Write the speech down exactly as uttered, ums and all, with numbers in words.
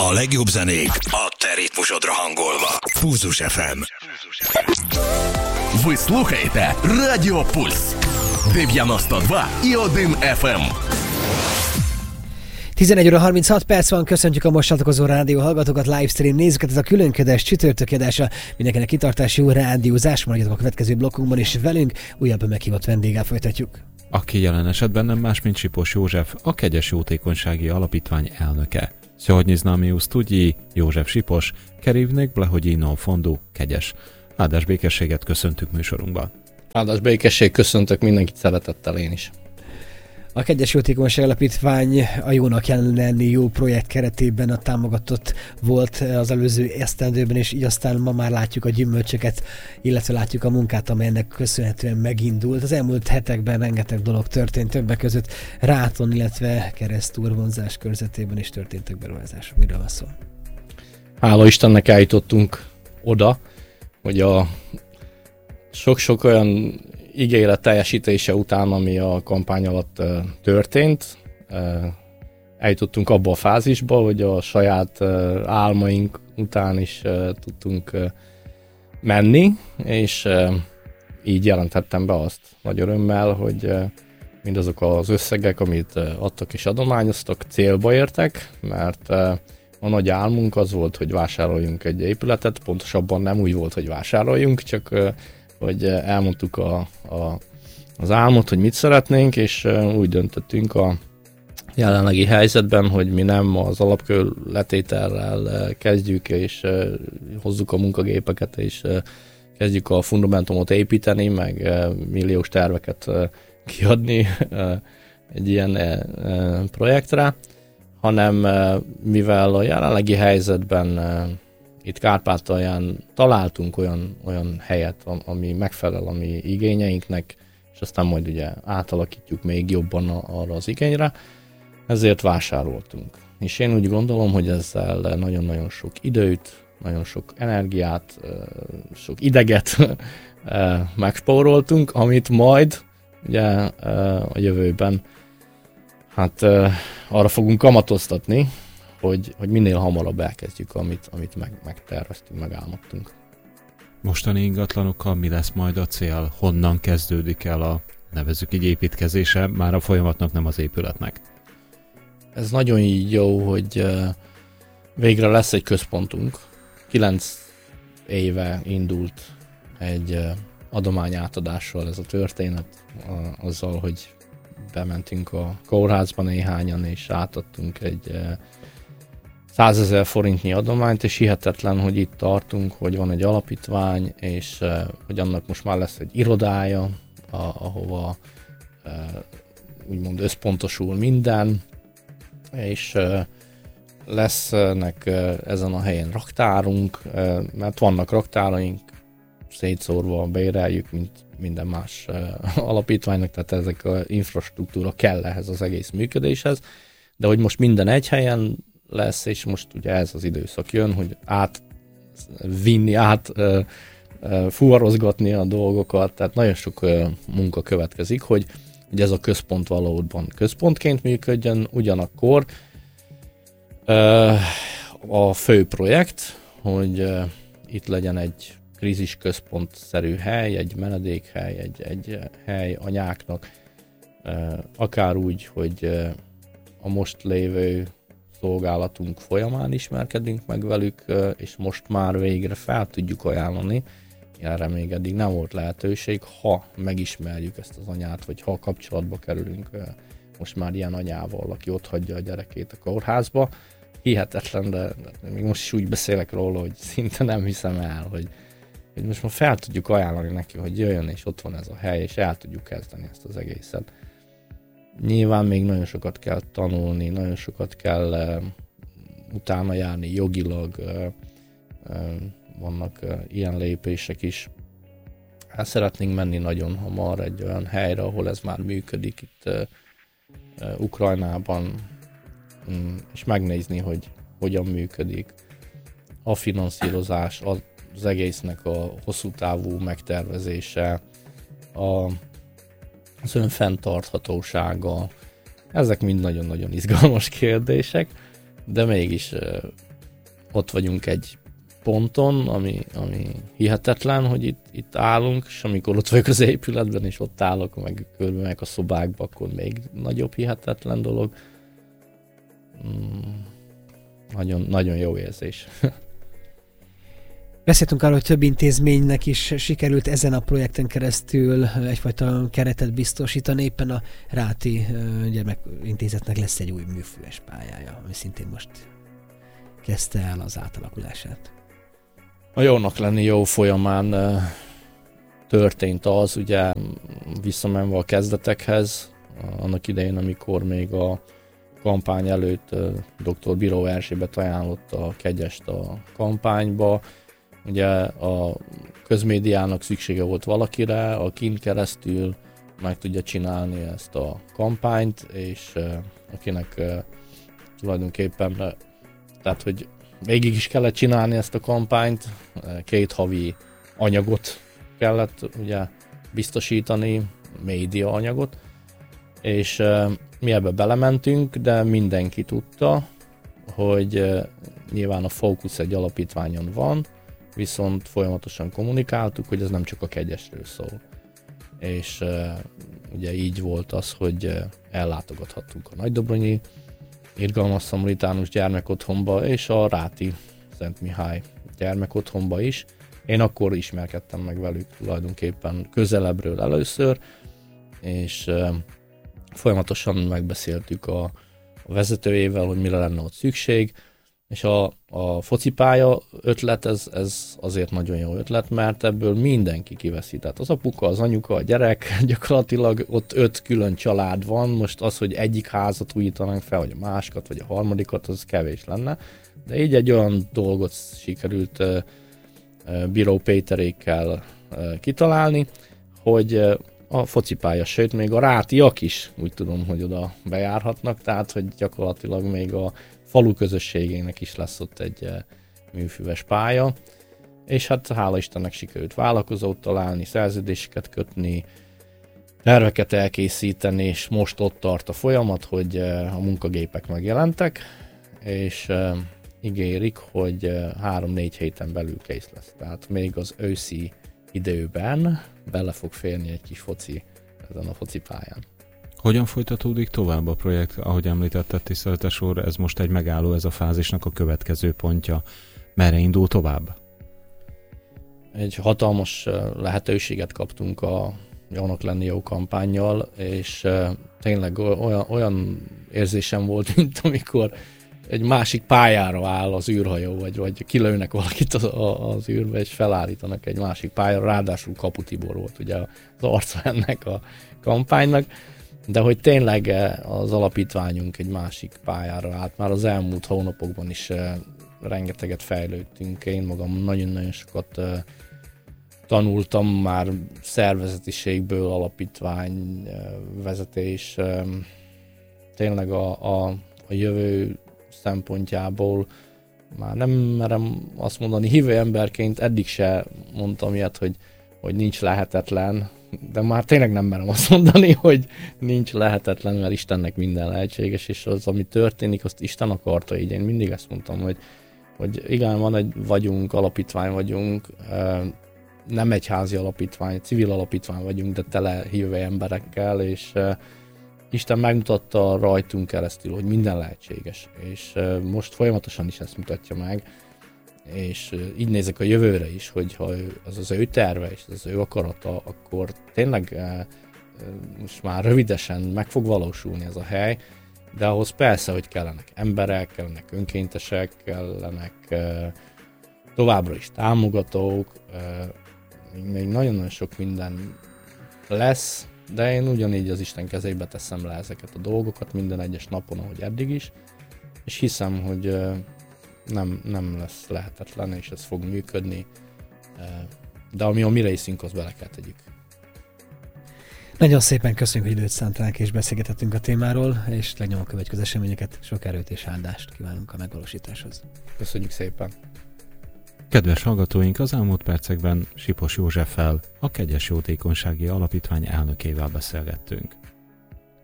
A legjobb zenék a te ritmusodra hangolva. Pulzus ef em. Ви слухаєте Радіо Пульс дев'яносто два і один еф ем. tizenegy óra harminchat perc van, köszöntjük a most csatlakozó rádió hallgatókat, livestream nézőket, ez a különködés csütörtöki adása, mindenkinek kitartási jó rádiózás, maradjatok a következő blokkunkban is velünk, újabb meghívott vendéggel folytatjuk. Aki jelen esetben nem más, mint Sipos József, a Kegyes Jótékonysági Alapítvány elnöke. Sсегодня с нами у студии József Sipos, kerívnék Blehodino Fondu Kegyes. Áldás békességet köszöntük műsorunkban. Áldás békesség, köszöntök mindenkit szeretettel én is. A Kegyes Jótékonysági Alapítvány a Jónak jelen lenni jó projekt keretében a támogatott volt az előző esztendőben, és így aztán ma már látjuk a gyümölcsöket, illetve látjuk a munkát, amelynek köszönhetően megindult. Az elmúlt hetekben rengeteg dolog történt, többek között Ráton, illetve Keresztúrvonzás körzetében is történtek beruházások. Miről van szó? Hála Istennek eljutottunk oda, hogy a sok-sok olyan ígéret teljesítése után, ami a kampány alatt uh, történt, uh, eljutottunk abba a fázisba, hogy a saját uh, álmaink után is uh, tudtunk uh, menni, és uh, így jelentettem be azt nagy örömmel, hogy uh, mindazok az összegek, amit uh, adtak és adományoztak, célba értek, mert uh, a nagy álmunk az volt, hogy vásároljunk egy épületet, pontosabban nem úgy volt, hogy vásároljunk, csak uh, hogy elmondtuk a, a, az álmot, hogy mit szeretnénk, és úgy döntöttünk a jelenlegi helyzetben, hogy mi nem az alapkőletételrel kezdjük, és hozzuk a munkagépeket, és kezdjük a fundamentumot építeni, meg milliós terveket kiadni egy ilyen projektre, hanem mivel a jelenlegi helyzetben itt Kárpátalján találtunk olyan, olyan helyet, ami megfelel a mi igényeinknek, és aztán majd ugye átalakítjuk még jobban arra az igényre, ezért vásároltunk. És én úgy gondolom, hogy ezzel nagyon-nagyon sok időt, nagyon sok energiát, sok ideget megspóroltunk, amit majd ugye a jövőben hát arra fogunk kamatoztatni, Hogy, hogy minél hamarabb elkezdjük, amit, amit meg, megterveztünk, megálmodtunk. Mostani ingatlanokkal mi lesz majd a cél? Honnan kezdődik el a, nevezzük így, építkezése, már a folyamatnak, nem az épületnek? Ez nagyon így jó, hogy végre lesz egy központunk. Kilenc éve indult egy adományátadással ez a történet, azzal, hogy bementünk a kórházba néhányan, és átadtunk egy százezer forintnyi adományt, és hihetetlen, hogy itt tartunk, hogy van egy alapítvány, és uh, hogy annak most már lesz egy irodája, a, ahova uh, úgymond összpontosul minden, és uh, lesznek uh, ezen a helyen raktárunk, uh, mert vannak raktáraink, szétszórva béreljük, mint minden más uh, alapítványnak, tehát ezek az infrastruktúra kell ehhez az egész működéshez, de hogy most minden egy helyen lesz, és most ugye ez az időszak jön, hogy átvinni, át uh, uh, fuvarozgatni a dolgokat, tehát nagyon sok uh, munka következik, hogy, hogy ez a központ valóban központként működjön, ugyanakkor uh, a fő projekt, hogy uh, itt legyen egy krízis központszerű hely, egy menedékhely, egy, egy hely anyáknak, uh, akár úgy, hogy uh, a most lévő szolgálatunk folyamán ismerkedünk meg velük, és most már végre fel tudjuk ajánlani. Erre még eddig nem volt lehetőség, ha megismerjük ezt az anyát, vagy ha kapcsolatba kerülünk most már ilyen anyával, aki ott hagyja a gyerekét a kórházba. Hihetetlen, de, de még most is úgy beszélek róla, hogy szinte nem hiszem el, hogy, hogy most már fel tudjuk ajánlani neki, hogy jöjjön, és ott van ez a hely, és el tudjuk kezdeni ezt az egészet. Nyilván még nagyon sokat kell tanulni, nagyon sokat kell uh, utána járni jogilag, uh, uh, vannak uh, ilyen lépések is. El szeretnénk menni nagyon hamar egy olyan helyre, ahol ez már működik itt uh, uh, Ukrajnában, um, és megnézni, hogy hogyan működik a finanszírozás, az egésznek a hosszú távú megtervezése, a az önfenntarthatósága, ezek mind nagyon-nagyon izgalmas kérdések, de mégis ott vagyunk egy ponton, ami, ami hihetetlen, hogy itt, itt állunk, és amikor ott vagyok az épületben, és ott állok, meg körbe meg a szobákba, akkor még nagyobb hihetetlen dolog. Mm, nagyon, nagyon jó érzés. Beszéltünk arról, hogy több intézménynek is sikerült ezen a projekten keresztül egyfajta keretet biztosítani. Éppen a Ráti Gyermekintézetnek lesz egy új műfüves pályája, ami szintén most kezdte el az átalakulását. A Jónak lenni jó folyamán történt az, ugye visszamenve a kezdetekhez, annak idején, amikor még a kampány előtt dr. Bíró Erzsébet ajánlotta a Kegyest a kampányba. Ugye a közmédiának szüksége volt valakire, akin keresztül meg tudja csinálni ezt a kampányt, és akinek tulajdonképpen, tehát hogy végig is kellett csinálni ezt a kampányt, két havi anyagot kellett ugye biztosítani, média anyagot, és mi ebbe belementünk, de mindenki tudta, hogy nyilván a fókusz egy alapítványon van, viszont folyamatosan kommunikáltuk, hogy ez nem csak a Kegyesről szól. És ugye így volt az, hogy ellátogathattunk a Nagydobronyi Irgalmas Szamaritánus gyermekotthonba és a Ráti Szent Mihály gyermekotthonba is. Én akkor ismerkedtem meg velük tulajdonképpen közelebbről először, és folyamatosan megbeszéltük a, a vezetőjével, hogy mire lenne ott szükség, és a, a focipálya ötlet, ez, ez azért nagyon jó ötlet, mert ebből mindenki kiveszi. Tehát az apuka, az anyuka, a gyerek, gyakorlatilag ott öt külön család van, most az, hogy egyik házat újítanánk fel, vagy a másikat, vagy a harmadikat, az kevés lenne. De így egy olyan dolgot sikerült uh, uh, Bíró Péterékkel uh, kitalálni, hogy uh, a focipálya, sőt még a rátiak is úgy tudom, hogy oda bejárhatnak, tehát hogy gyakorlatilag még a falu közösségének is lesz ott egy uh, műfüves pálya, és hát hála Istennek sikerült vállalkozót találni, szerződéseket kötni, terveket elkészíteni, és most ott tart a folyamat, hogy uh, a munkagépek megjelentek, és uh, ígérik, hogy uh, három-négy héten belül kész lesz. Tehát még az őszi időben bele fog férni egy kis foci ezen a focipályán. Hogyan folytatódik tovább a projekt? Ahogy említetted, tiszteletes úr, ez most egy megálló, ez a fázisnak a következő pontja. Merre indul tovább? Egy hatalmas lehetőséget kaptunk a Jónak lenni jó kampánnyal, és tényleg olyan, olyan érzésem volt, mint amikor egy másik pályára áll az űrhajó, vagy, vagy kilőnek valakit az, az űrbe, és felállítanak egy másik pályára, ráadásul Kapu Tibor volt ugye az arca ennek a kampánynak, de hogy tényleg az alapítványunk egy másik pályára állt. Már az elmúlt hónapokban is rengeteget fejlődtünk, én magam nagyon-nagyon sokat tanultam már szervezetiségből, alapítvány, vezetés, tényleg a, a, a jövő szempontjából már nem merem azt mondani, hívő emberként eddig se mondtam ilyet, hogy, hogy nincs lehetetlen, de már tényleg nem merem azt mondani, hogy nincs lehetetlen, mert Istennek minden lehetséges, és az, ami történik, azt Isten akarta így. Én mindig ezt mondtam, hogy, hogy igen, van egy vagyunk, alapítvány vagyunk, nem egyházi alapítvány, civil alapítvány vagyunk, de tele hívő emberekkel, és Isten megmutatta rajtunk keresztül, hogy minden lehetséges, és most folyamatosan is ezt mutatja meg, és így nézek a jövőre is, hogy ha az az ő terve, és az ő akarata, akkor tényleg most már rövidesen meg fog valósulni ez a hely, de ahhoz persze, hogy kellenek emberek, kellenek önkéntesek, kellenek továbbra is támogatók, még nagyon-nagyon sok minden lesz, de én ugyanígy az Isten kezébe teszem le ezeket a dolgokat minden egyes napon, ahogy eddig is, és hiszem, hogy nem, nem lesz lehetetlen, és ez fog működni, de ami a mi részünk, az bele kell tegyük. Nagyon szépen köszönjük, hogy időt szántál és beszélgetettünk a témáról, és legnyomon követjük az eseményeket, sok erőt és áldást kívánunk a megvalósításhoz. Köszönjük szépen! Kedves hallgatóink, az elmúlt percekben Sipos Józseffel, a Kegyes Jótékonysági Alapítvány elnökével beszélgettünk.